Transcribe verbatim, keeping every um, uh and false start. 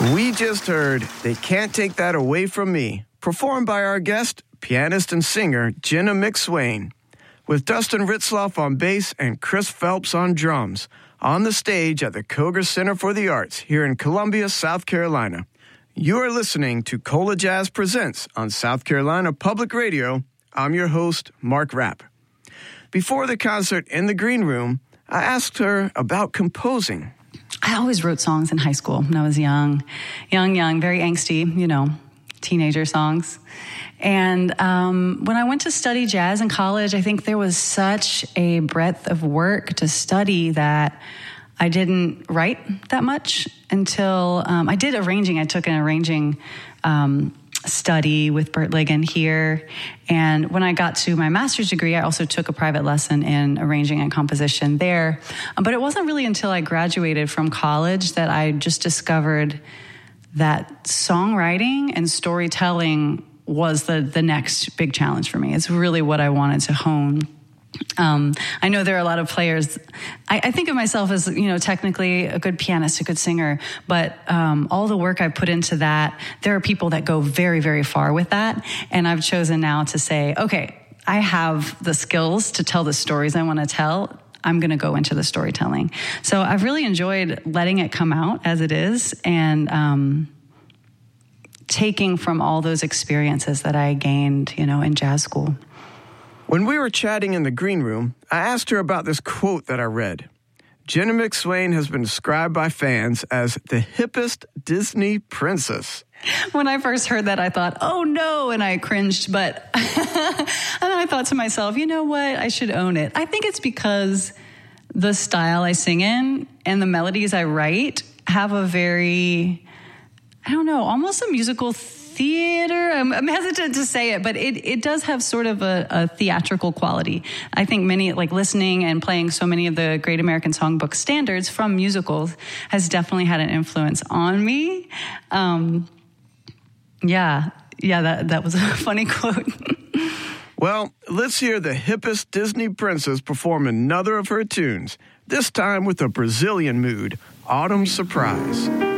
We just heard They Can't Take That Away From Me, performed by our guest, pianist and singer Jenna McSwain, with Dustin Ritzloff on bass and Chris Phelps on drums, on the stage at the Koger Center for the Arts here in Columbia, South Carolina. You are listening to Cola Jazz Presents on South Carolina Public Radio. I'm your host, Mark Rapp. Before the concert in the green room, I asked her about composing. I always wrote songs in high school when I was young, young, young, very angsty, you know, teenager songs. And um, when I went to study jazz in college, I think there was such a breadth of work to study that I didn't write that much until um, I did arranging. I took an arranging um, study with Bert Ligon here. And when I got to my master's degree, I also took a private lesson in arranging and composition there. Um, but it wasn't really until I graduated from college that I just discovered that songwriting and storytelling was the, the next big challenge for me. It's really what I wanted to hone. Um, I know there are a lot of players. I, I think of myself as, you know, technically a good pianist, a good singer, but um, all the work I put into that, there are people that go very, very far with that. And I've chosen now to say, okay, I have the skills to tell the stories I want to tell. I'm going to go into the storytelling. So I've really enjoyed letting it come out as it is and um, taking from all those experiences that I gained, you know, in jazz school. When we were chatting in the green room, I asked her about this quote that I read. Jenna McSwain has been described by fans as the hippest Disney princess. When I first heard that, I thought, oh no, and I cringed, but and then I thought to myself, you know what, I should own it. I think it's because the style I sing in and the melodies I write have a very, I don't know, almost a musical theater. I'm, I'm hesitant to say it, but it, it does have sort of a, a theatrical quality. I think many, like listening and playing so many of the Great American Songbook standards from musicals has definitely had an influence on me. Um, yeah, yeah, that, that was a funny quote. Well, let's hear the hippest Disney princess perform another of her tunes, this time with a Brazilian mood, Autumn Surprise.